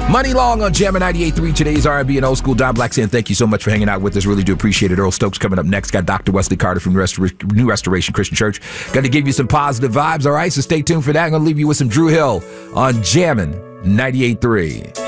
Money Long on Jammin' 98.3. Today's R&B and old school. Don Black saying thank you so much for hanging out with us. Really do appreciate it. Earl Stokes coming up next. Got Dr. Wesley Carter from New Restoration Christian Church. Got to give you some positive vibes. All right, so stay tuned for that. I'm going to leave you with some Drew Hill on Jammin' 98.3.